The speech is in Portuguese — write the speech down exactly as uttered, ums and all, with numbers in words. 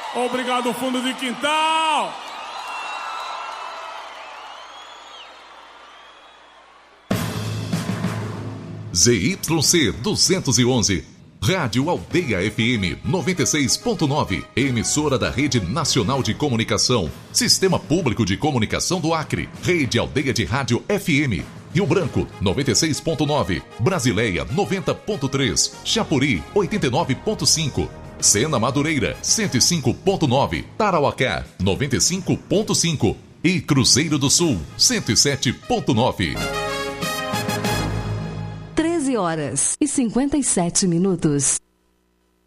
Obrigado, fundo de quintal. Z Y C duzentos e onze, Rádio Aldeia F M noventa e seis ponto nove, emissora da Rede Nacional de Comunicação, Sistema Público de Comunicação do Acre, Rede Aldeia de Rádio F M, Rio Branco noventa e seis ponto nove, Brasileia noventa ponto três, Chapuri oitenta e nove ponto cinco, Sena Madureira cento e cinco ponto nove, Tarauacá noventa e cinco ponto cinco e Cruzeiro do Sul cento e sete ponto nove. treze horas e cinquenta e sete minutos.